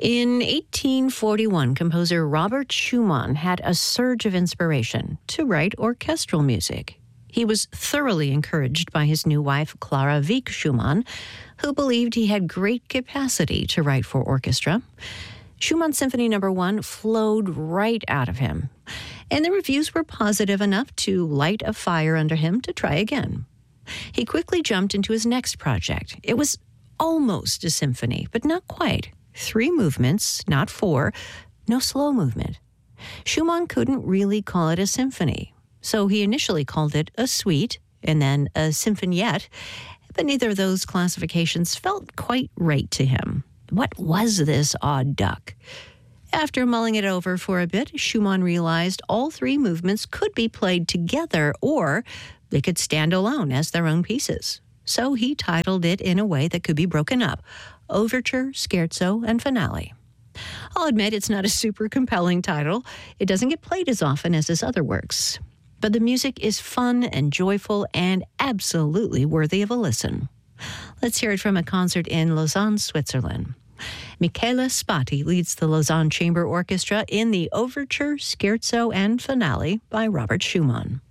In 1841, composer Robert Schumann had a surge of inspiration to write orchestral music. He was thoroughly encouraged by his new wife, Clara Wieck Schumann, who believed he had great capacity to write for orchestra. Schumann's Symphony No. 1 flowed right out of him, and the reviews were positive enough to light a fire under him to try again. He quickly jumped into his next project. It was almost a symphony, but not quite. 3 movements, not 4, no slow movement. Schumann couldn't really call it a symphony, so he initially called it a suite and then a symphoniette, but neither of those classifications felt quite right to him. What was this odd duck? After mulling it over for a bit, Schumann realized all 3 movements could be played together or they could stand alone as their own pieces. So he titled it in a way that could be broken up: Overture, Scherzo, and Finale. I'll admit it's not a super compelling title. It doesn't get played as often as his other works. But the music is fun and joyful and absolutely worthy of a listen. Let's hear it from a concert in Lausanne, Switzerland. Michele Spati leads the Lausanne Chamber Orchestra in the Overture, Scherzo, and Finale by Robert Schumann.